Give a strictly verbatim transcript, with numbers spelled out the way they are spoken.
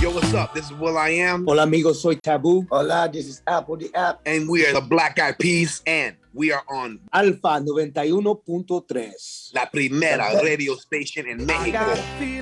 Yo, what's up? This is Will I Am. Hola amigos, soy Taboo. Hola, this is Apple the App. And we are the Black Eyed Peas. And we are on Alfa noventa y uno punto tres. la primera radio station en México.